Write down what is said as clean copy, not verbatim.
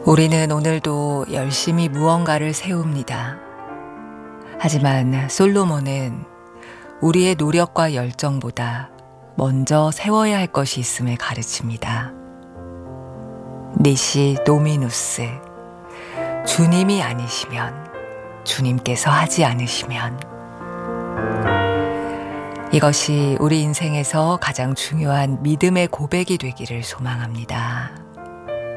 우리는 오늘도 열심히 무언가를 세웁니다. 하지만 솔로몬은 우리의 노력과 열정보다 먼저 세워야 할 것이 있음을 가르칩니다. 니시 도미누스, 주님이 아니시면, 주님께서 하지 않으시면. 이것이 우리 인생에서 가장 중요한 믿음의 고백이 되기를 소망합니다.